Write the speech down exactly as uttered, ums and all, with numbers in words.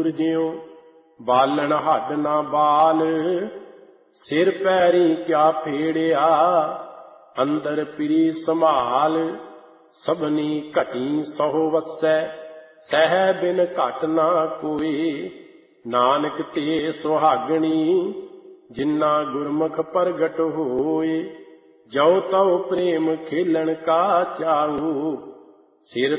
ਦੂਰ ਜਿਉ ਬਾਲਣ ਹੱਡ ਨਾ ਬਾਲ। ਸਿਰ ਪੈਰੀ ਕਿਆ ਫੇੜਿਆ ਅੰਦਰ ਪਿਰੀ ਸੰਭਾਲ। ਸਭਨੀ ਘਟੀ ਸਹੁ ਵਸੈ ਸਹਿ ਬਿਨ ਘਟ ਨਾ ਕੋਇ। ਨਾਨਕ ਤੇ ਸੁਹਾਗਣੀ ਜਿਨਾ ਗੁਰਮੁਖ ਪ੍ਰਗਟ ਹੋਏ। ਜਉ ਤਉ ਪ੍ਰੇਮ ਖੇਲਣ ਕਾ ਚਾਉ ਸਿਰ